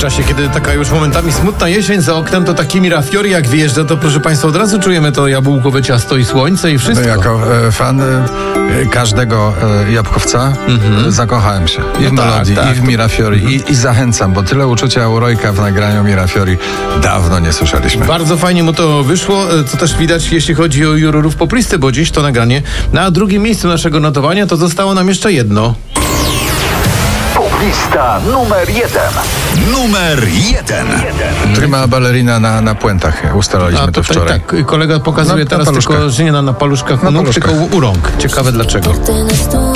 czasie, kiedy taka już momentami smutna jesień za oknem, to taki Mirafiori jak wjeżdża, to proszę Państwa, od razu czujemy to jabłkowe ciasto i słońce i wszystko. Jako fan każdego jabłkowca zakochałem się i w melodii, i w Mirafiori i zachęcam, bo tyle uczucia u Rojka w nagraniu Mirafiori dawno nie słyszeliśmy. Bardzo fajnie mu to wyszło, co też widać, jeśli chodzi o jurorów poplisty, bo dziś to nagranie na drugim miejscu naszego notowania to zostało nam jeszcze jedno. Poplista numer 1. Numer 1. Prima ballerina na puentach, ustalaliśmy to wczoraj. Tak, kolega pokazuje Na teraz paluszkach. tylko, że nie na paluszkach u nóg, tylko u rąk. Ciekawe dlaczego.